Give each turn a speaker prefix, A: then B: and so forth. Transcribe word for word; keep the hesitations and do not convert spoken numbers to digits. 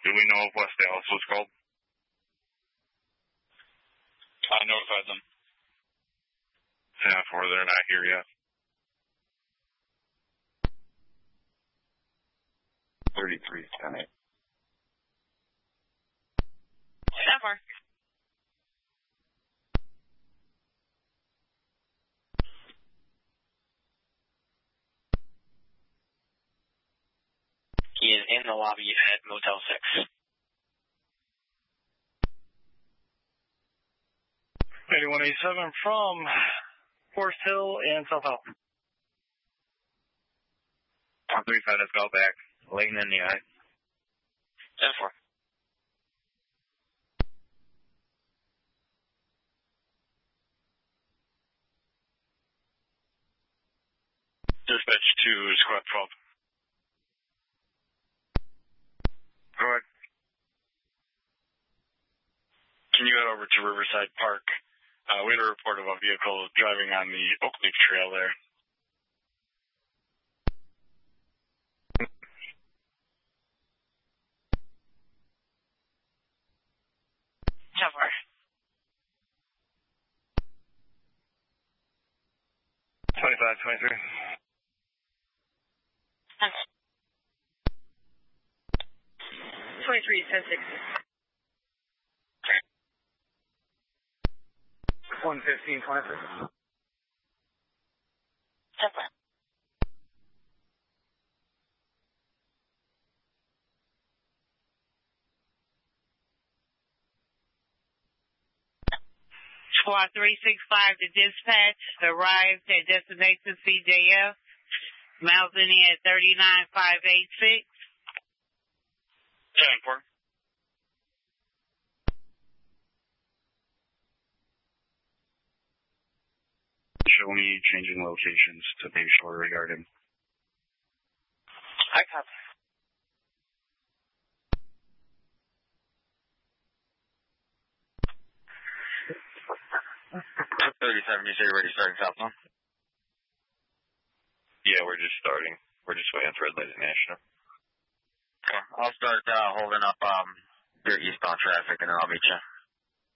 A: Do we know if West Dallas was called?
B: I notified them.
A: ten four, they're not here yet.
C: thirty-three, ten eight.
D: ten four.
E: He is in the lobby at Motel six.
B: eighty-one eighty-seven from Forest Hill and South Hill.
A: one three five, let's go back. Laying in the eye.
E: ten four.
B: Dispatch to Squad twelve.
A: Go ahead.
B: Can you head over to Riverside Park? Uh, we had a report of a vehicle driving on the Oakleaf Trail there.
D: ten four.
A: twenty-five, twenty-three.
D: twenty-three, ten six.
C: one fifteen, twenty-three.
D: ten four. Squad three six five to dispatch, arrived at destination C J F, Mountain in at thirty-nine five eighty-six.
B: ten four.
A: Show me changing locations to Bayshore regarding.
E: I copy. thirty-seven, you say you're ready starting southbound?
A: Yeah, we're just starting. We're just waiting for Red Light National.
E: Okay. I'll start uh, holding up um, your eastbound traffic, and then I'll meet you.